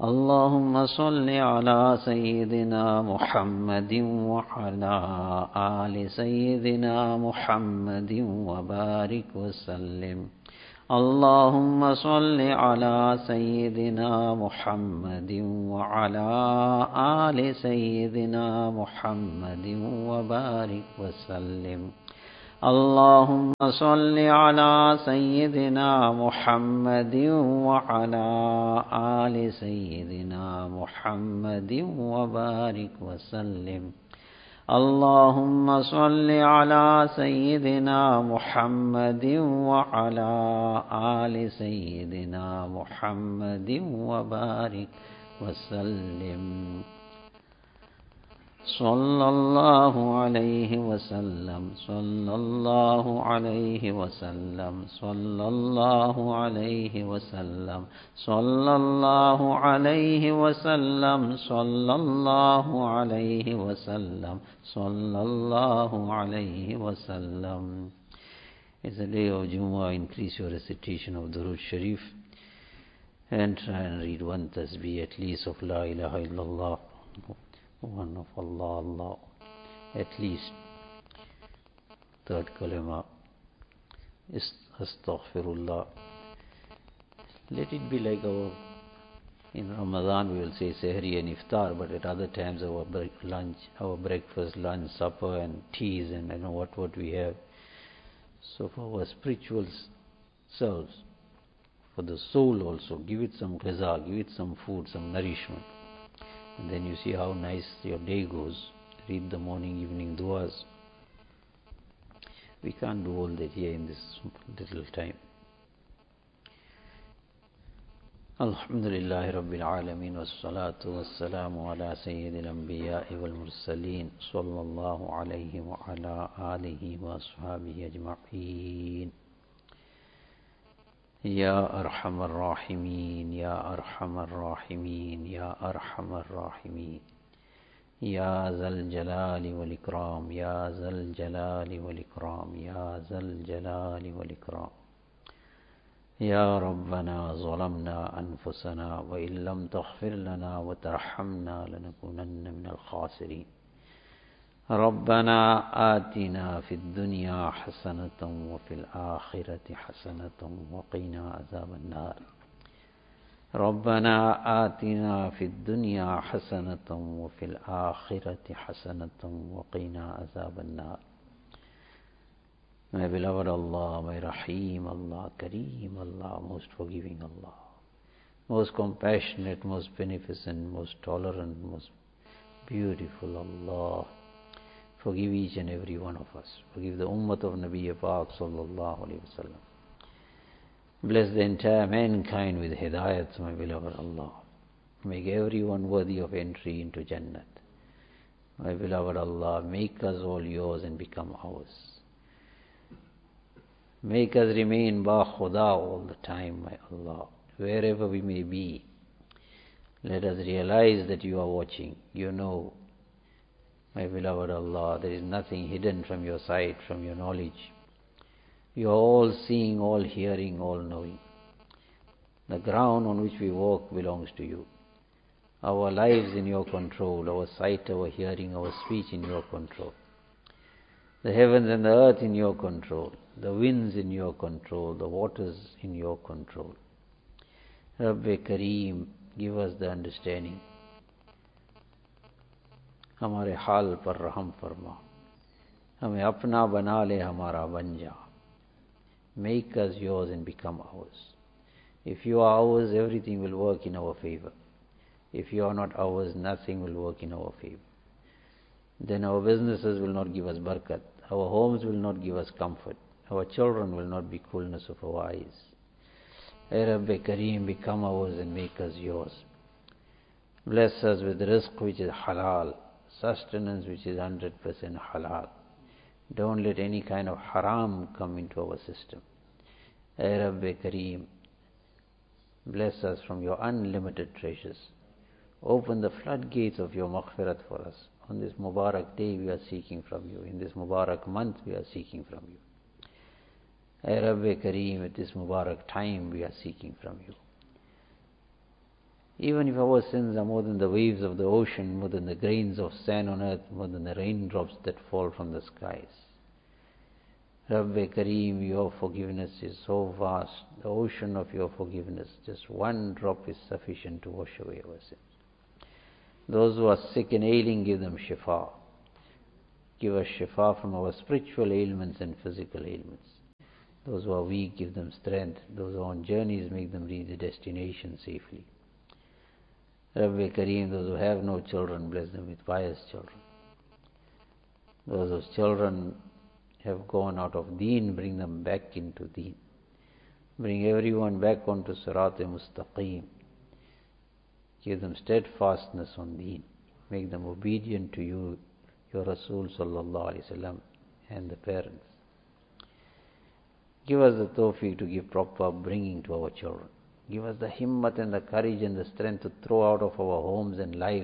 اللهم صل على سيدنا محمد وعلى آل سيدنا محمد وبارك وسلم. اللهم صل على سيدنا محمد وعلى آل سيدنا محمد وبارك وسلم. اللهم صل على سيدنا محمد وعلى آل سيدنا محمد وبارك وسلم. اللهم صل على سيدنا محمد وعلى آل سيدنا محمد وبارك وسلم. صلى الله عليه وسلم. صلى الله عليه وسلم. صلى الله عليه وسلم. صلى الله عليه وسلم. صلى الله عليه وسلم. صلى الله عليه وسلم. It's a day of Jummah. Increase your recitation of Durood Sharif and try and read one tasbih at least of La ilaha illallah, one of Allah, Allah, at least third kalima is astaghfirullah. Let it be like in Ramadan we will say sehri and iftar, but at other times our breakfast, lunch, supper and teas and I know what we have. So for our spiritual selves, for the soul also, give it some ghiza, give it some food, some nourishment. And then you see how nice your day goes. Read the morning, evening du'as. We can't do all that here in this little time. Alhamdulillahi Rabbil Alameen, wassalatu wassalamu ala sayyidil anbiya'i wal mursaleen, sallallahu alayhi wa ala alihi wa ashabihi ajma'een. Ya Arhamar Rahimin, Ya Arhamar Rahimin, Ya Arhamar Rahimin. Ya Zal Jalali wal Ikram, Ya Zal Jalali wal Ikram, Ya Zal Jalali wal Ikram. Ya Rabbana zalamna anfusana wa illam taghfir lana wa tarhamna lanakunanna minal khasirin. ربنا آتنا في الدنيا حسنة وفي الآخرة حسنة وقنا عذاب النار. ربنا آتنا في الدنيا حسنة وفي الآخرة حسنة وقنا عذاب النار. My beloved Allah, my Rahim Allah, Kareem Allah, most forgiving Allah, most compassionate, most beneficent, most tolerant, most beautiful Allah, forgive each and every one of us. Forgive the ummah of Nabi Pak sallallahu alayhi wa sallam. Bless the entire mankind with hidayat, my beloved Allah. Make everyone worthy of entry into Jannat. My beloved Allah, make us all yours and become ours. Make us remain ba Khuda all the time, my Allah. Wherever we may be, let us realize that you are watching, you know. My beloved Allah, there is nothing hidden from your sight, from your knowledge. You are all seeing, all hearing, all knowing. The ground on which we walk belongs to you. Our lives in your control, our sight, our hearing, our speech in your control. The heavens and the earth in your control. The winds in your control, the waters in your control. Rabbi Kareem, give us the understanding. हमारे हाल पर रहम फरमा, हमें अपना बना ले, हमारा बन जा. Make us yours and become ours. If you are ours, everything will work in our favor. If you are not ours, nothing will work in our favor. Then our businesses will not give us barakat, our homes will not give us comfort, our children will not be coolness of our eyes. Ay Rabbi Kareem, become ours and make us yours. Bless us with rizq which is halal, sustenance which is 100% halal. Don't let any kind of haram come into our system. Ay Rabbi Kareem, bless us from your unlimited treasures. Open the floodgates of your maghfirat for us. On this Mubarak day we are seeking from you. In this Mubarak month we are seeking from you. Ay Rabbi Kareem, at this Mubarak time we are seeking from you. Even if our sins are more than the waves of the ocean, more than the grains of sand on earth, more than the raindrops that fall from the skies. Rabbi Kareem, your forgiveness is so vast, the ocean of your forgiveness, just one drop is sufficient to wash away our sins. Those who are sick and ailing, give them shifa. Give us shifa from our spiritual ailments and physical ailments. Those who are weak, give them strength. Those who are on journeys, make them reach the destination safely. Rabbi Kareem, those who have no children, bless them with pious children. Those whose children have gone out of deen, bring them back into deen. Bring everyone back onto Sirat-e-Mustaqim. Give them steadfastness on deen. Make them obedient to you, your Rasul sallallahu alaihi wasallam, and the parents. Give us the tawfiq to give proper upbringing to our children. Give us the himmat and the courage and the strength to throw out of our homes and lives